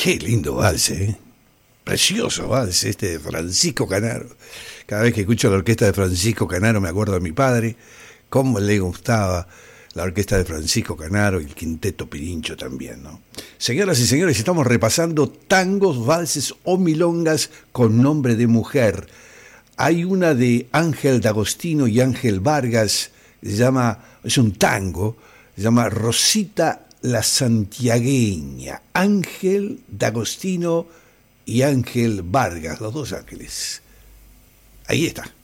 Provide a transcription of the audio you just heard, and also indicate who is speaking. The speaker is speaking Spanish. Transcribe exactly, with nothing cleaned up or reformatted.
Speaker 1: Qué lindo vals, ¿eh? Precioso vals este de Francisco Canaro. Cada vez que escucho la orquesta de Francisco Canaro me acuerdo de mi padre, cómo le gustaba la orquesta de Francisco Canaro y el quinteto Pirincho también, ¿no? Señoras y señores, estamos repasando tangos, valses o milongas con nombre de mujer. Hay una de Ángel D'Agostino y Ángel Vargas, se llama, es un tango, se llama Rosita la Santiagueña. Ángel D'Agostino y Ángel Vargas, los dos ángeles. Ahí está.